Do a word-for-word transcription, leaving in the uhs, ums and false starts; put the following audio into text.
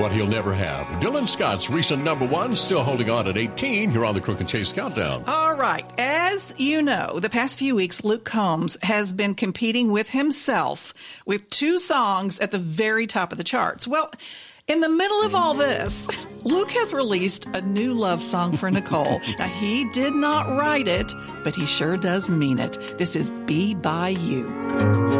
what he'll never have. Dylan Scott's recent number one, still holding on at eighteen here on the Crook and Chase Countdown. All right. As you know, the past few weeks, Luke Combs has been competing with himself with two songs at the very top of the charts. Well, in the middle of all this, Luke has released a new love song for Nicole. Now, he did not write it, but he sure does mean it. This is Be By You.